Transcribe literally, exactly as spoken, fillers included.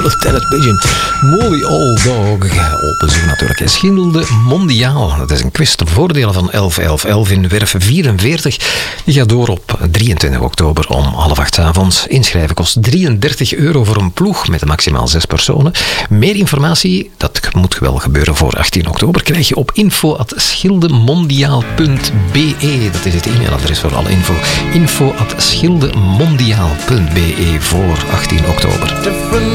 Lieutenant Pigeon. Molly Old Dog. Op bezoek natuurlijk. Schilde Mondiaal. Dat is een quiz ten voordele van elf elf elf in Werf vierenveertig. Die gaat door op drieëntwintig oktober om half acht 's avonds. Inschrijven kost drieëndertig euro voor een ploeg met maximaal zes personen. Meer informatie, dat moet wel gebeuren voor achttien oktober, krijg je op info at schildemondiaal punt be. Dat is het e-mailadres voor alle info. info at schildemondiaal punt be voor achttien oktober.